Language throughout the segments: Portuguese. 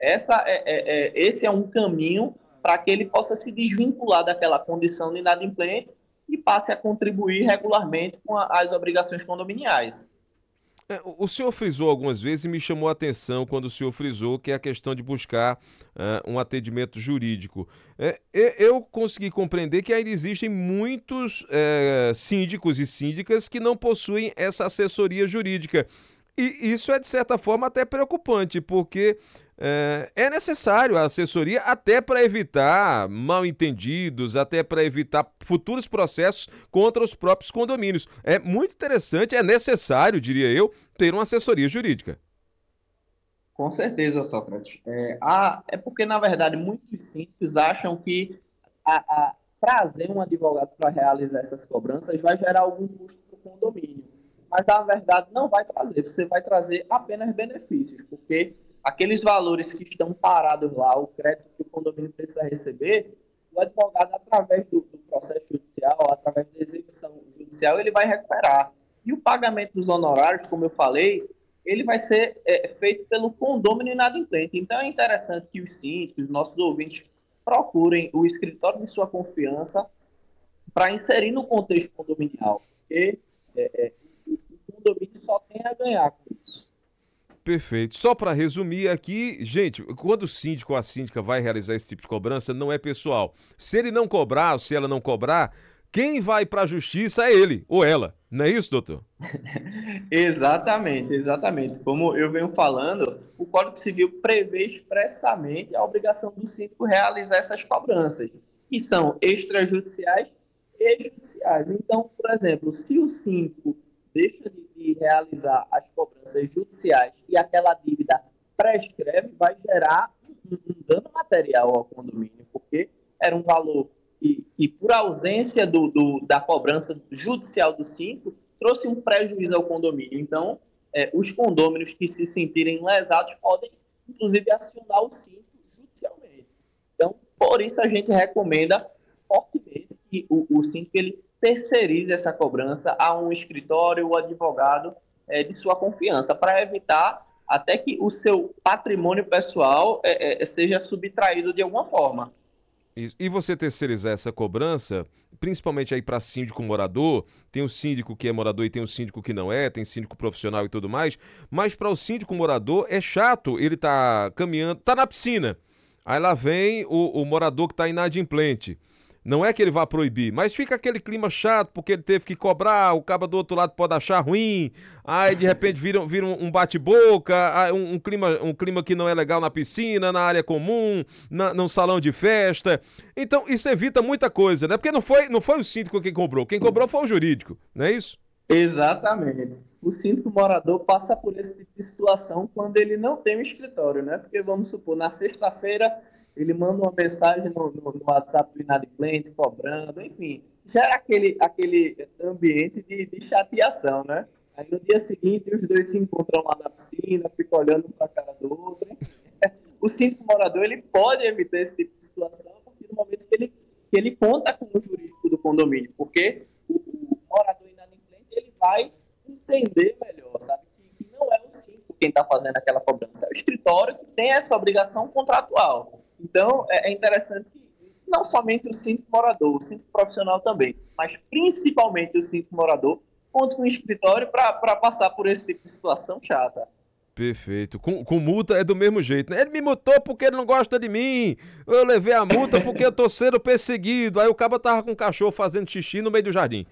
Esse é um caminho para que ele possa se desvincular daquela condição de inadimplente e passe a contribuir regularmente com as obrigações condominiais. O senhor frisou algumas vezes e me chamou a atenção quando o senhor frisou que é a questão de buscar um atendimento jurídico. Eu consegui compreender que ainda existem muitos síndicos e síndicas que não possuem essa assessoria jurídica. E isso é, de certa forma, até preocupante, porque é necessário a assessoria até para evitar mal-entendidos, até para evitar futuros processos contra os próprios condomínios. É muito interessante, é necessário, diria eu, ter uma assessoria jurídica. Com certeza, Sócrates. É porque, na verdade, muitos síndicos acham que trazer um advogado para realizar essas cobranças vai gerar algum custo para o condomínio. Mas, na verdade, não vai trazer. Você vai trazer apenas benefícios, porque aqueles valores que estão parados lá, o crédito que o condomínio precisa receber, o advogado, através do processo judicial, através da execução judicial, ele vai recuperar. E o pagamento dos honorários, como eu falei, ele vai ser feito pelo condômino inadimplente. Então é interessante que os síndicos, os nossos ouvintes, procurem o escritório de sua confiança para inserir no contexto condominial, porque o condomínio só tem a ganhar com isso. Perfeito. Só para resumir aqui, gente, quando o síndico ou a síndica vai realizar esse tipo de cobrança, não é pessoal. Se ele não cobrar ou se ela não cobrar, quem vai para a justiça é ele ou ela. Não é isso, doutor? Exatamente, exatamente. Como eu venho falando, o Código Civil prevê expressamente a obrigação do síndico realizar essas cobranças, que são extrajudiciais e judiciais. Então, por exemplo, se o síndico deixa de realizar as cobranças judiciais e aquela dívida prescreve, vai gerar um dano material ao condomínio, porque era um valor que por ausência da cobrança judicial do síndico, trouxe um prejuízo ao condomínio. Então, os condôminos que se sentirem lesados podem, inclusive, acionar o síndico judicialmente. Então, por isso a gente recomenda fortemente que o síndico ele terceirize essa cobrança a um escritório ou advogado de sua confiança, para evitar até que o seu patrimônio pessoal seja subtraído de alguma forma. Isso. E você terceirizar essa cobrança, principalmente aí para síndico morador, tem o síndico que é morador e tem o síndico que não é, tem síndico profissional e tudo mais, mas para o síndico morador é chato, ele tá caminhando, tá na piscina. Aí lá vem o morador que tá inadimplente. Não é que ele vá proibir, mas fica aquele clima chato porque ele teve que cobrar, o cara do outro lado pode achar ruim, aí de repente vira um bate-boca, um clima que não é legal na piscina, na área comum, num salão de festa. Então isso evita muita coisa, né? Porque não foi o síndico quem cobrou foi o jurídico, não é isso? Exatamente. O síndico morador passa por esse tipo de situação quando ele não tem um escritório, né? Porque vamos supor, na sexta-feira ele manda uma mensagem no WhatsApp do inadimplente, cobrando, enfim, gera aquele ambiente de chateação, né? Aí no dia seguinte os dois se encontram lá na piscina, ficam olhando para a cara do outro, enfim. O síndico morador ele pode evitar esse tipo de situação a partir do momento que ele conta com o jurídico do condomínio, porque o morador inadimplente ele vai entender melhor, sabe? Que não é o síndico quem está fazendo aquela cobrança, é o escritório que tem essa obrigação contratual. Então, é interessante que não somente o síndico morador, o síndico profissional também, mas principalmente o síndico morador, conte com o escritório para passar por esse tipo de situação chata. Perfeito. Com multa é do mesmo jeito, né? Ele me multou porque ele não gosta de mim. Eu levei a multa porque eu tô sendo perseguido. Aí o cara tava com o cachorro fazendo xixi no meio do jardim.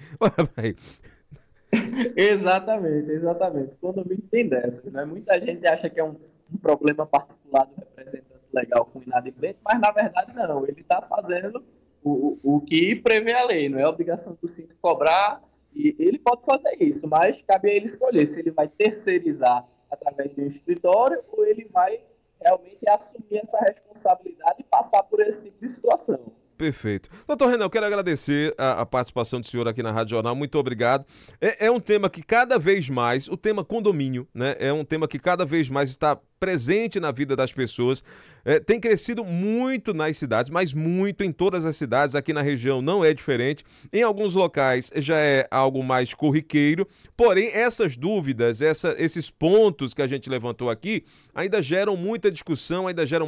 Exatamente, exatamente. O condomínio tem dessas, né? Muita gente acha que é um problema particular do representante legal com inadimplente, mas na verdade não. Ele está fazendo o que prevê a lei, não é obrigação do síndico cobrar, e ele pode fazer isso, mas cabe a ele escolher se ele vai terceirizar através de um escritório ou ele vai realmente assumir essa responsabilidade e passar por esse tipo de situação. Perfeito. Doutor Renan, eu quero agradecer a participação do senhor aqui na Rádio Jornal. Muito obrigado. É um tema que cada vez mais, o tema condomínio, né? É um tema que cada vez mais está presente na vida das pessoas. Tem crescido muito nas cidades, mas muito em todas as cidades. Aqui na região não é diferente. Em alguns locais já é algo mais corriqueiro. Porém, essas dúvidas, esses pontos que a gente levantou aqui, ainda geram muita discussão, ainda geram